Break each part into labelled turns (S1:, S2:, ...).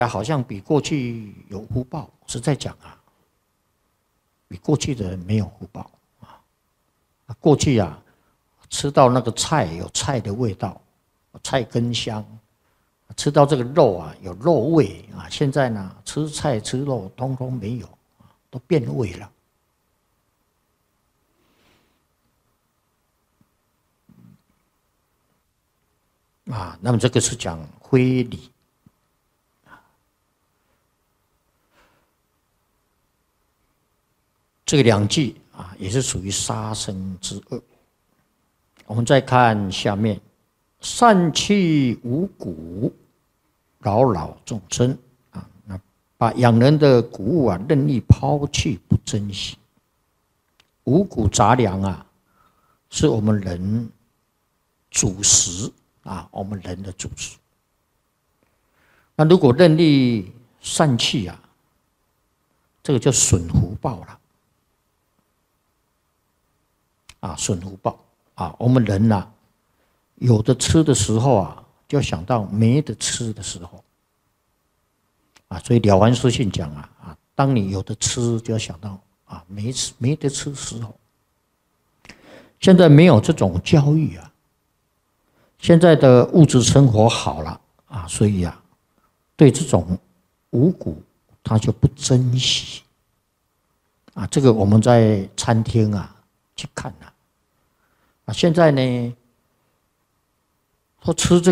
S1: 好像比过去有福报，实在讲啊，比过去的人没有福报啊。过去啊，吃到那个菜有菜的味道，菜根香；吃到这个肉啊有肉味啊。现在呢，吃菜吃肉通通没有，都变味了。啊，那么这个是讲非礼。这个两句啊，也是属于杀生之恶。我们再看下面，散弃五谷，扰扰众生啊，那把养人的谷物啊任意抛弃，不珍惜。五谷杂粮啊，是我们人主食啊，我们人的主食。那如果任意散弃啊，这个就损福报了。啊，损福报啊！我们人呐，有的吃的时候啊，就要想到没得吃的时候啊。所以《了凡四训》讲啊，当你有的吃，就要想到啊，没得吃的时候。现在没有这种教育啊，现在的物质生活好了啊，所以啊，对这种五谷他就不珍惜啊。这个我们在餐厅啊去看啊。现在呢，说吃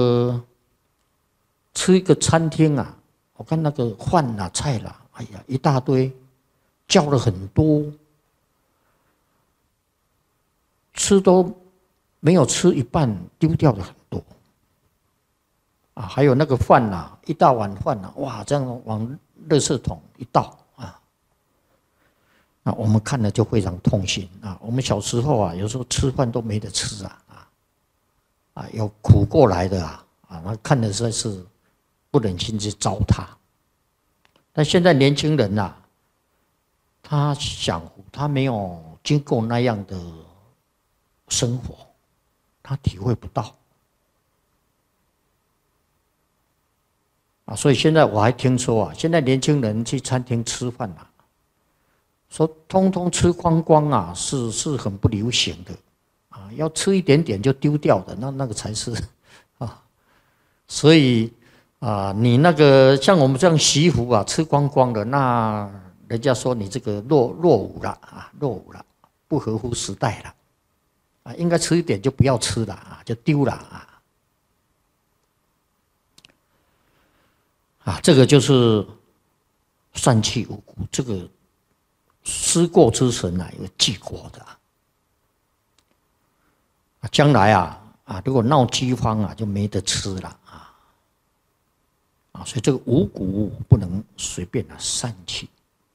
S1: 一个餐厅啊，我看那个饭啦、菜啦，哎呀，一大堆，叫了很多，吃都没有吃一半，丢掉了很多。啊，还有那个饭呐，一大碗饭呐，哇，这样往垃圾桶一倒啊。那我们看了就非常痛心啊！我们小时候啊，有时候吃饭都没得吃啊，有苦过来的啊，那看了实在是不忍心去糟蹋。但现在年轻人呐，他没有经过那样的生活，他体会不到啊。所以现在我还听说啊，现在年轻人去餐厅吃饭啊，说通通吃光光啊，是很不流行的啊，要吃一点点就丢掉的，那个才是啊。所以啊，你那个像我们这样惜福啊，吃光光的，那人家说你这个落伍了啊，落伍了，不合乎时代了啊，应该吃一点就不要吃了啊，就丢了啊，这个就是散弃五谷，这个。思过之神啊，有记过的将来如果闹饥荒啊，就没得吃了所以这个五谷不能随便散弃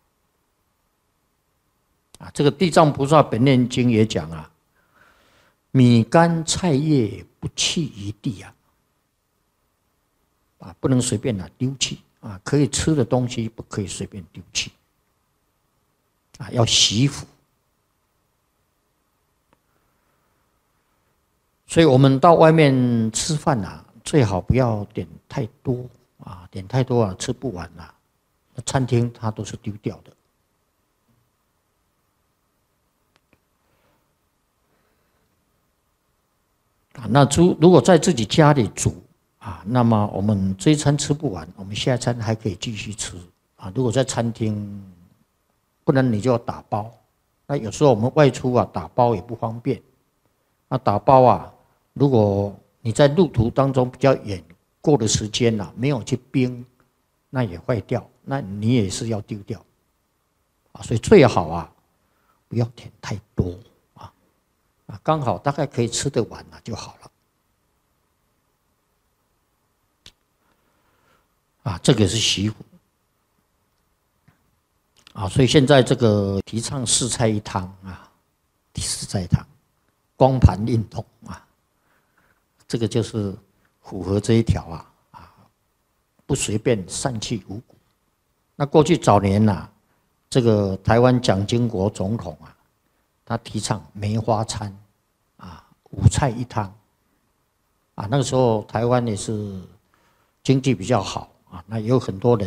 S1: 这个地藏菩萨本愿经也讲米干菜叶不弃一地不能随便丢弃可以吃的东西不可以随便丢弃。要惜福，所以我们到外面吃饭最好不要点太多点太多吃不完餐厅它都是丢掉的。那如果在自己家里煮那么我们这一餐吃不完，我们下一餐还可以继续吃如果在餐厅。不然你就要打包，那有时候我们外出打包也不方便。那打包如果你在路途当中比较远，过的时间没有去冰，那也坏掉，那你也是要丢掉所以最好不要点太多刚好大概可以吃得完就好了这个是惜福。所以现在这个提倡四菜一汤四菜一汤，光盘运动这个就是符合这一条不随便散弃五谷。那过去早年这个台湾蒋经国总统他提倡梅花餐五菜一汤那个时候台湾也是经济比较好啊，那有很多人。